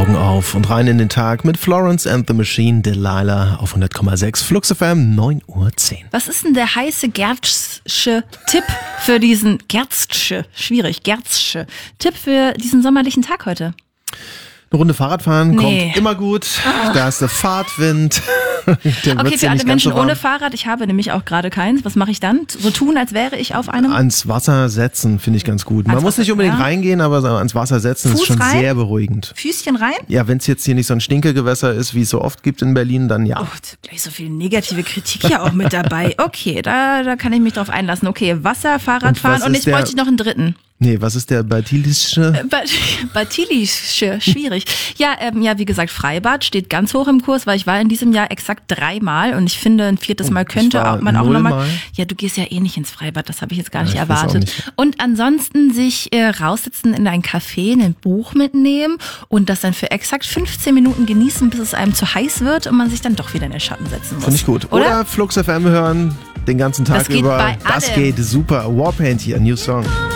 Augen auf und rein in den Tag mit Florence and the Machine, Delilah auf 100,6 Flux FM, 9:10 Uhr. Was ist denn der heiße Gertzsche Tipp für diesen Gertzsche Tipp für diesen sommerlichen Tag heute? Eine Runde Fahrradfahren kommt immer gut. Da ist der Fahrtwind. Okay, für alle Menschen ohne Fahrrad. Ich habe nämlich auch gerade keins. Was mache ich dann? So tun, als wäre ich auf einem... Ans Wasser setzen finde ich ganz gut. Man muss nicht unbedingt reingehen, aber ans Wasser setzen ist schon sehr beruhigend. Füßchen rein? Ja, wenn es jetzt hier nicht so ein Stinkegewässer ist, wie es so oft gibt in Berlin, dann ja. Oh, gleich so viel negative Kritik hier auch mit dabei. Okay, da kann ich mich drauf einlassen. Okay, Wasser, Fahrradfahren und jetzt bräuchte ich noch einen dritten. Nee, was ist der Batilische? Batilische, schwierig. Ja, wie gesagt, Freibad steht ganz hoch im Kurs, weil ich war in diesem Jahr exakt 3-mal und ich finde, ein 4. Mal könnte man auch nochmal. Ja, du gehst ja eh nicht ins Freibad, das habe ich jetzt gar nicht erwartet. Nicht. Und ansonsten sich raussitzen in ein Café, ein Buch mitnehmen und das dann für exakt 15 Minuten genießen, bis es einem zu heiß wird und man sich dann doch wieder in den Schatten setzen muss. Finde ich gut. Oder Flux FM hören den ganzen Tag über. Das geht super. Warpaint hier, New Song.